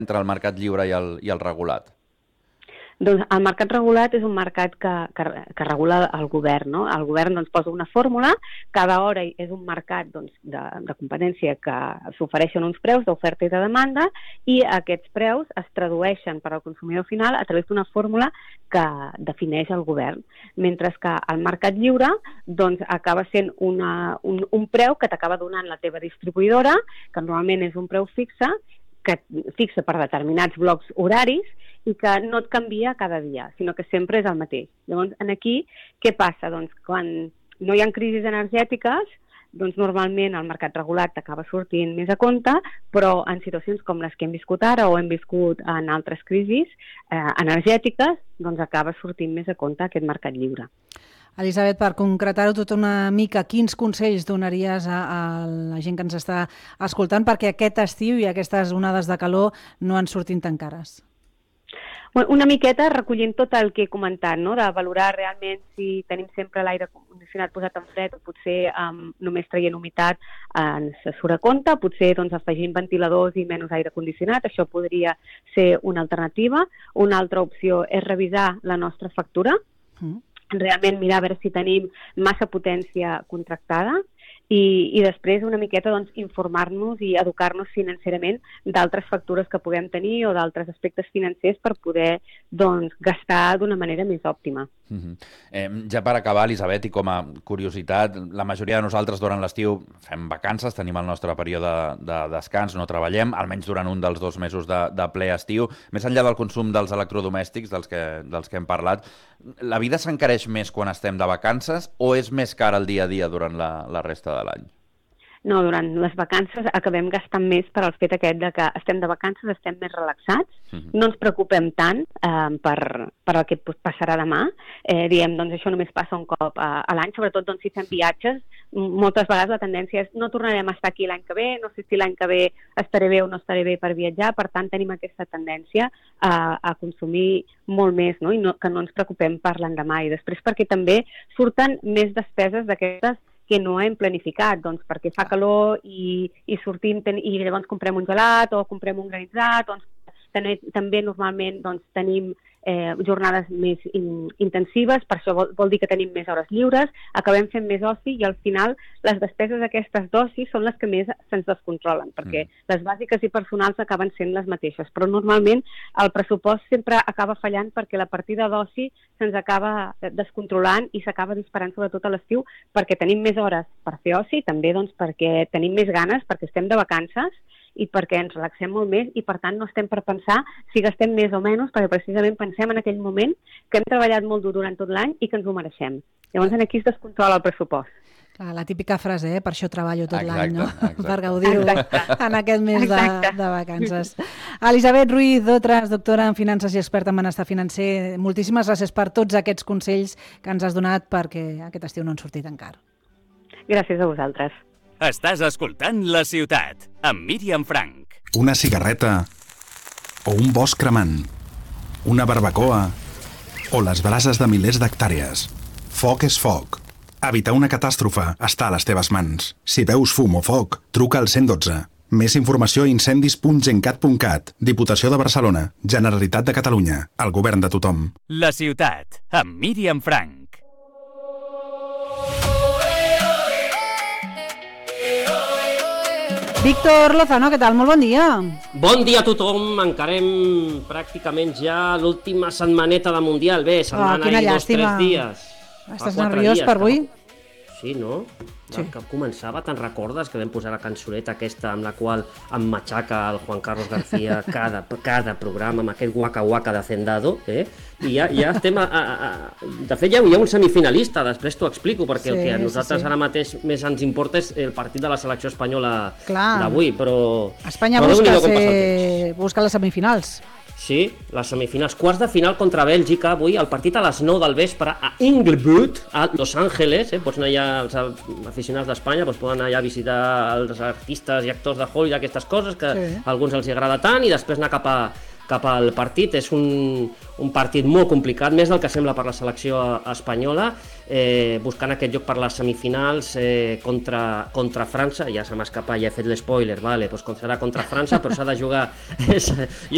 entre el mercat lliure i el regulat? Doncs el mercat regulat és un mercat que regula el govern, no? El govern doncs, posa una fórmula, cada hora és un mercat doncs, de competència que s'ofereixen uns preus d'oferta i de demanda i aquests preus es tradueixen per al consumidor final a través d'una fórmula que defineix el govern. Mentre que el mercat lliure doncs, acaba sent un preu que t'acaba donant la teva distribuïdora, que normalment és un preu fixe, que fixa per determinats blocs horaris i que no et canvia cada dia, sinó que sempre és el mateix. Llavors, aquí, què passa? Doncs quan no hi ha crisis energètiques, doncs normalment el mercat regulat acaba sortint més a compte, però en situacions com les que hem viscut ara o hem viscut en altres crisis energètiques, doncs acaba sortint més a compte aquest mercat lliure. Elisabet, per concretar-ho tot una mica, quins consells donaries a la gent que ens està escoltant perquè aquest estiu i aquestes onades de calor no en surtin tan cares? Una miqueta recollint tot el que he comentat, no? De valorar realment si tenim sempre l'aire condicionat posat en fred o potser només traient humitat ens surt a compte, potser doncs, afegint ventiladors i menys aire condicionat, això podria ser una alternativa. Una altra opció és revisar la nostra factura, realment mirar a veure si tenim massa potència contractada i després una miqueta doncs, informar-nos i educar-nos financerament d'altres factures que puguem tenir o d'altres aspectes financers per poder doncs, gastar d'una manera més òptima. Ja per acabar, Elisabet, i com a curiositat, la majoria de nosaltres durant l'estiu fem vacances, tenim el nostre període de descans, no treballem, almenys durant un dels 2 mesos de ple estiu. Més enllà del consum dels electrodomèstics, dels que hem parlat, la vida s'encareix més quan estem de vacances o és més car el dia a dia durant la resta de l'any? No, durant les vacances acabem gastant més per al fet aquest de que estem de vacances, estem més relaxats, no ens preocupem tant per el que passarà demà. Diem, doncs això només passa un cop a l'any, sobretot doncs, si fem viatges, moltes vegades la tendència és no tornarem a estar aquí l'any que ve, no sé si l'any que ve estaré bé o no estaré bé per viatjar, per tant tenim aquesta tendència a consumir molt més, no? I que no ens preocupem per l'endemà. I després perquè també surten més despeses d'aquestes que no hem planificat, doncs perquè fa calor i sortim i llavors comprem un gelat o comprem un granitzat, doncs també normalment doncs, tenim jornades més intensives, per això vol dir que tenim més hores lliures, acabem fent més oci i al final les despeses aquestes d'oci són les que més se'ns descontrolen, perquè les bàsiques i personals acaben sent les mateixes, però normalment el pressupost sempre acaba fallant perquè la partida d'oci se'ns acaba descontrolant i s'acaba disparant sobretot a l'estiu perquè tenim més hores per fer oci, també doncs, perquè tenim més ganes, perquè estem de vacances i perquè ens relaxem molt més i per tant no estem per pensar si gastem més o menys perquè precisament pensem en aquell moment que hem treballat molt dur durant tot l'any i que ens ho mereixem. Llavors aquí es descontrola el pressupost. Clar, la típica frase, per això treballo tot l'any, no? Per gaudir-ho en aquest mes de vacances. Elisabet Ruiz Dotras, doctora en finances i experta en benestar financer, moltíssimes gràcies per tots aquests consells que ens has donat perquè aquest estiu no en surti tan car. Gràcies a vosaltres. Estàs escoltant La Ciutat, amb Míriam Frank. Una cigarreta o un bosc cremant, una barbacoa o les brases de milers d'hectàrees. Foc és foc. Evitar una catàstrofe està a les teves mans. Si veus fum o foc, truca al 112. Més informació a incendis.gencat.cat. Diputació de Barcelona. Generalitat de Catalunya. El govern de tothom. La Ciutat, amb Míriam Frank. Víctor Lozano, què tal? Molt bon dia. Bon dia a tothom. Encarem pràcticament ja l'última setmaneta de Mundial. Bé, setmana i 2-3 dies. Estàs nerviós per avui? Sí, no? Sí. Que començava, te'n recordes que vam posar la cançoneta aquesta amb la qual em matxaca el Juan Carlos García cada programa amb aquest guaca-guaca de Hacendado, I ja estem de fet ja hi ha un semifinalista, després t'ho explico, perquè el que a nosaltres ara mateix més ens importa és el partit de la selecció espanyola d'avui, però... Espanya busca les semifinals. Sí, les semifinals. Quarts de final contra Bèlgica avui, el partit a les 9 del vespre a Inglewood, a Los Angeles. Pots anar allà, els aficionats d'Espanya poden anar allà a visitar els artistes i actors de Hollywood, aquestes coses que a alguns els agrada tant, i després anar cap al partit. És un partit molt complicat, més del que sembla per la selecció espanyola, buscant aquest lloc per les semifinals contra França. Ja se m'ha escapat, ja he fet l'espoiler, doncs serà contra França, però s'ha de jugar...